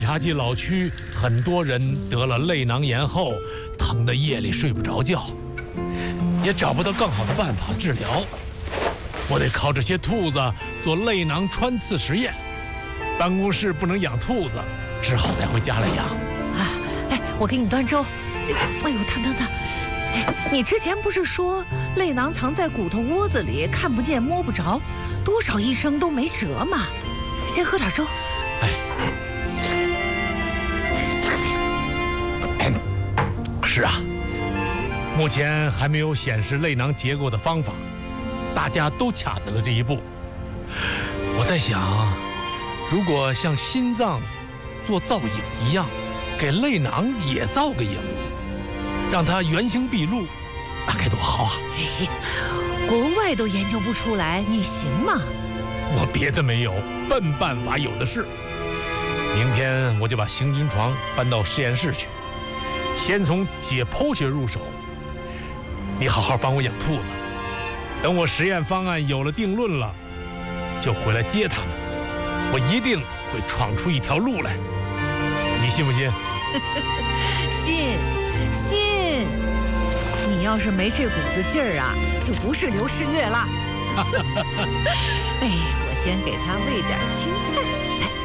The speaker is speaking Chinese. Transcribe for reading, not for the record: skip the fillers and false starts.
察冀老区很多人得了类囊炎后，疼得夜里睡不着觉，也找不到更好的办法治疗。我得靠这些兔子做类囊穿刺实验。办公室不能养兔子，只好带回家来养。 啊，哎，我给你端粥。哎呦，疼！哎，你之前不是说类囊藏在骨头窝子里，看不见摸不着，多少医生都没辙吗？先喝点粥。 是啊，目前还没有显示类囊结构的方法，大家都卡在了这一步。我在想，如果像心脏做造影一样，给类囊也造个影，让它原形毕露，那该多好啊！ 哎，国外都研究不出来，你行吗？ 我别的没有，笨办法有的是。明天我就把行军床搬到实验室去，先从解剖学入手。你好好帮我养兔子，等我实验方案有了定论了，就回来接他们。我一定会闯出一条路来，你信不信？ 信。你要是没这股子劲儿啊，就不是刘世月了。哎，我先给他喂点青菜来。